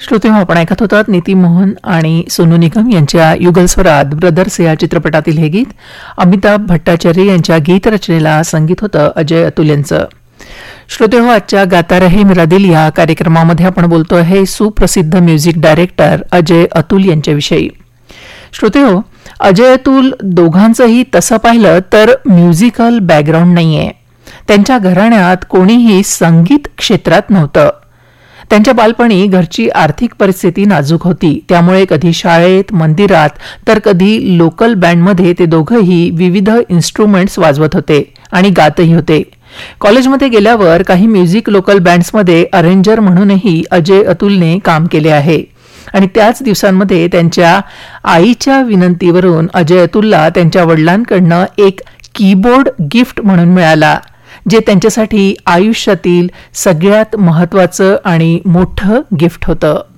श्रोतेहो, आपण ऐकत होतात नीती मोहन आणि सोनू निगम यांच्या युगल स्वरात ब्रदर्स या चित्रपटातील हे गीत. अमिताभ भट्टाचार्य यांच्या गीतरचनेला संगीत होतं अजय अतुल यांचं. श्रोतेहो, आजच्या गाता रहे मेरा दिल या कार्यक्रमामध्ये आपण बोलतो आहे सुप्रसिद्ध म्युझिक डायरेक्टर अजय अतुल यांच्याविषयी. श्रोतेहो, अजय अतुल दोघांचंही तसं पाहिलं तर म्युझिकल बॅकग्राऊंड नाहीये. त्यांच्या घराण्यात कोणीही संगीत क्षेत्रात नव्हतं. त्यांच्या बालपणी घरची आर्थिक परिस्थिती नाजूक होती, त्यामुळे कधी शाळेत, मंदिरात तर कधी लोकल बँडमध्ये ते दोघंही विविध इन्स्ट्रुमेंट्स वाजवत होते आणि गातही होते. कॉलेजमध्ये गेल्यावर काही म्युझिक लोकल बँड्समध्ये अरेंजर म्हणूनही अजय अतुलने काम केले आहे. आणि त्याच दिवसांमध्ये त्यांच्या आईच्या विनंतीवरून अजय अतुलला त्यांच्या वडिलांकडनं एक कीबोर्ड गिफ्ट म्हणून मिळाला, जे त्यांच्यासाठी आयुष्यातील सगळ्यात महत्त्वाचं आणि मोठं गिफ्ट होतं.